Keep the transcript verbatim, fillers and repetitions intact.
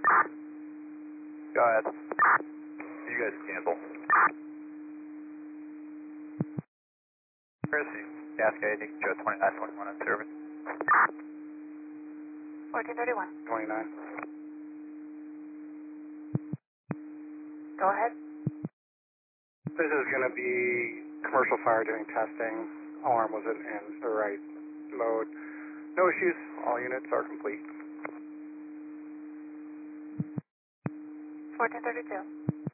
Go ahead. You guys cancel. Chrissy, cascading, Joe twenty-nine twenty-one on service. fourteen thirty-one. twenty-nine. Go ahead. This is going to be commercial fire doing testing. Alarm was in the right mode. No issues. All units are complete. fourteen thirty-two.